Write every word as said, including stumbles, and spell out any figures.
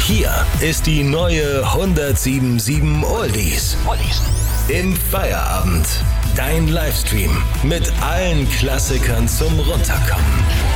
Hier ist die neue hundertsiebenundsiebzig Oldies. Im Feierabend. Dein Livestream mit allen Klassikern zum Runterkommen.